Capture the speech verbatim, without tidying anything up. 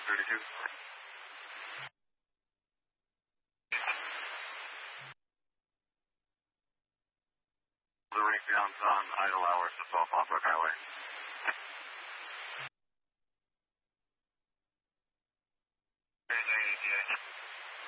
thirty-two. The breakdowns on idle hours to South Off-Road Highway. Hey, J A T A.